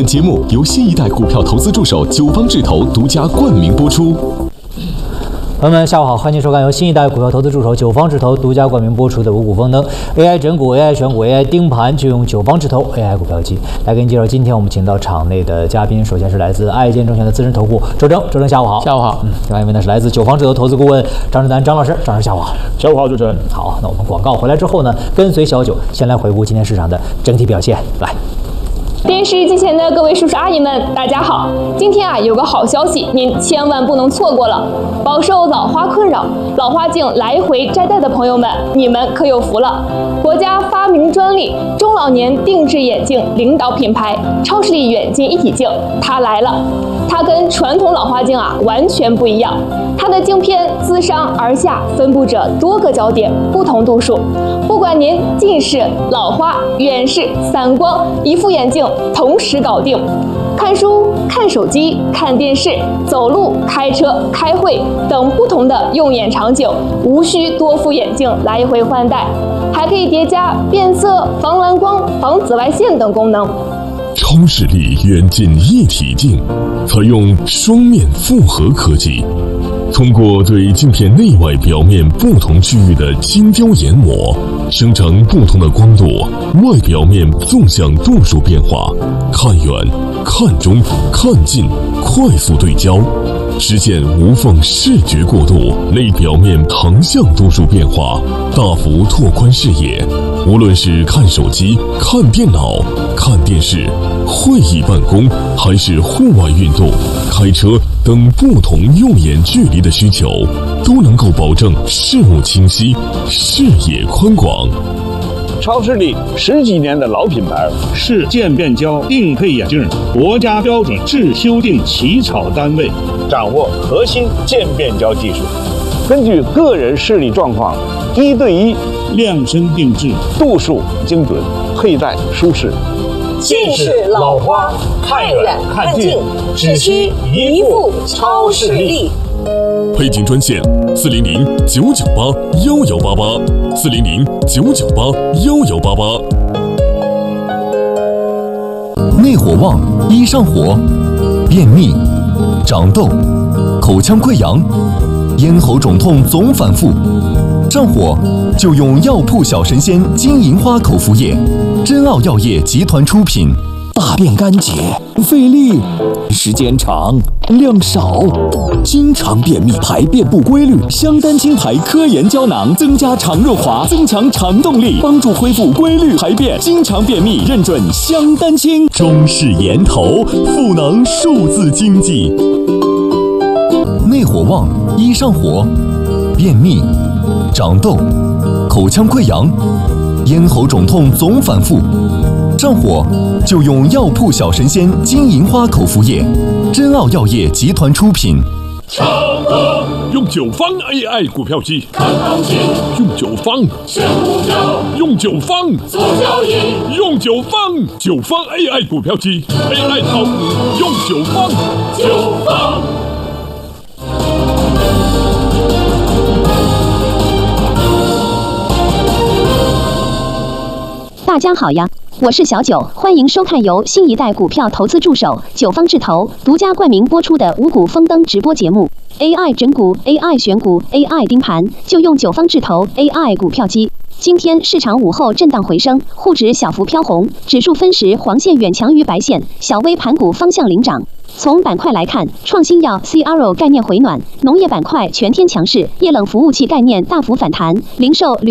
本节目由新一代股票投资助手九方智投独家冠名播出。 朋友们，下午好，欢迎收看由新一代股票投资助手九方智投独家冠名播出的五股丰登 AI 整股、AI 选股、AI 盯盘，就用九方智投 AI 股票机来给您介绍。今天我们请到场内的嘉宾，首先是来自爱建证券的资深投顾周征，周征下午好。 下午好。 另外一位呢是来自九方智投投资顾问张志南张老师，张老师下午好。 下午好，主持人。 好，那我们广告回来之后呢，跟随小九先来回顾今天市场的整体表现，来。 电视机前的各位叔叔阿姨们，大家好！今天有个好消息，您千万不能错过了。饱受老花困扰、老花镜来回摘戴的朋友们，你们可有福了！国家发明专利，中老年定制眼镜领导品牌超视力远近一体镜，它来了。它跟传统老花镜完全不一样，它的镜片自上而下分布着多个焦点，不同度数。不管您近视、老花、远视、散光，一副眼镜同时搞定。看书、看手机、看电视、走路、开车、开会等不同的用眼场景，无需多副眼镜来回换代，还可以叠加变色、防蓝光、防紫外线等功能。 超视力远近一体镜采用双面复合科技，通过对镜片内外表面不同区域的精雕研磨，生成不同的光度、外表面纵向度数变化，看远、看中、看近，快速对焦，实现无缝视觉过渡，内表面横向度数变化，大幅拓宽视野。无论是看手机、看电脑、看电视、会议办公，还是户外运动、开车等不同用眼距离的需求，都能够保证视物清晰、视野宽广。 超视力10几年的老品牌，是渐变焦定配眼镜国家标准制修订起草单位，掌握核心渐变焦技术，根据个人视力状况1对1量身定制，度数精准，佩戴舒适。 近视、老花，看远看近，只需一副超视力。 配镜专线400-998-1188，400-998-1188。内火旺易上火，便秘、长痘、口腔溃疡、咽喉肿痛总反复，上火就用药铺小神仙金银花口服液，珍奥药业集团出品。 大便干结、费力、时间长、量少，经常便秘、排便不规律，香丹清牌科研胶囊增加肠润滑，增强肠动力，帮助恢复规律排便。经常便秘认准香丹清，中式源头，赋能数字经济。 内火旺易上火，便秘、长痘、口腔溃疡、咽喉肿痛总反复，上火就用药铺小神仙金银花口服液，珍奥药业集团出品。 用九方 AI 股票机看行情， 用九方选股票， 用九方做交易， 用九方AI 股票机 AI 炒股用九方。 大家好呀，我是小九，欢迎收看由新一代股票投资助手九方智投独家冠名播出的五股丰登直播节目。AI 整股、AI 选股、AI 盯盘，就用九方智投 AI 股票机。今天市场午后震荡回升，沪指小幅飘红，指数分时黄线远强于白线，小微盘股方向领涨。从板块来看，创新药 CRO 概念回暖，农业板块全天强势，液冷服务器概念大幅反弹，零售